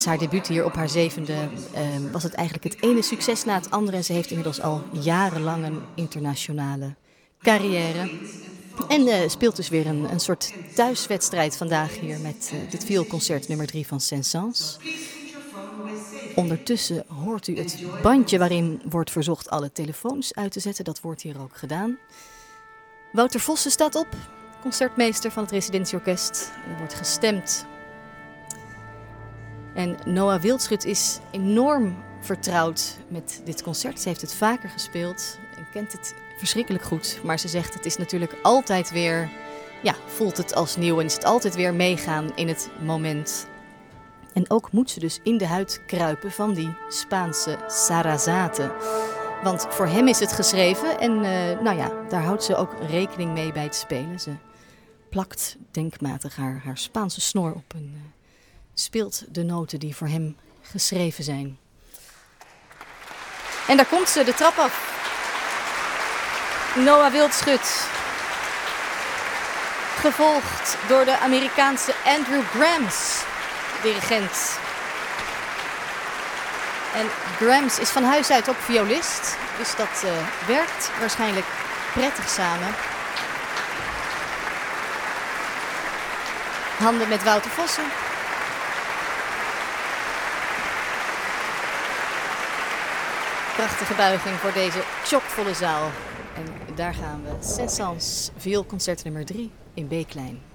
Haar debuut hier op haar 7e was het eigenlijk het ene succes na het andere. En ze heeft inmiddels al jarenlang een internationale carrière. En speelt dus weer een soort thuiswedstrijd vandaag hier met dit vioolconcert nummer 3 van Saint-Saëns. Ondertussen hoort u het bandje waarin wordt verzocht alle telefoons uit te zetten. Dat wordt hier ook gedaan. Wouter Vossen staat op, concertmeester van het Residentieorkest. Er wordt gestemd. En Noah Wildschut is enorm vertrouwd met dit concert. Ze heeft het vaker gespeeld en kent het verschrikkelijk goed. Maar ze zegt het is natuurlijk altijd weer, voelt het als nieuw en is het altijd weer meegaan in het moment. En ook moet ze dus in de huid kruipen van die Spaanse Sarasate. Want voor hem is het geschreven en daar houdt ze ook rekening mee bij het spelen. Ze plakt denkmatig haar Spaanse snor op en speelt de noten die voor hem geschreven zijn. En daar komt ze, de trap af. Noah Wildschut. Gevolgd door de Amerikaanse Andrew Grams, dirigent. En Grams is van huis uit ook violist, dus dat werkt waarschijnlijk prettig samen. Handen met Wouter Vossen. Prachtige buiging voor deze chockvolle zaal. En daar gaan we. Saint-Saëns, vioolconcert nummer 3 in B-klein.